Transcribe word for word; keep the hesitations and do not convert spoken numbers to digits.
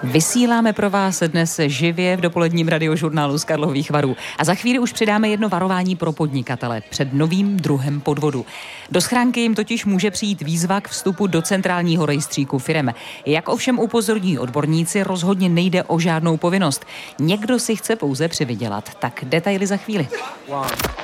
Vysíláme pro vás dnes živě v dopoledním radiožurnálu z Karlových Varů. A za chvíli už přidáme jedno varování pro podnikatele před novým druhem podvodu. Do schránky jim totiž může přijít výzva k vstupu do centrálního rejstříku firem. Jak ovšem upozorní odborníci, rozhodně nejde o žádnou povinnost. Někdo si chce pouze přivydělat. Tak detaily za chvíli.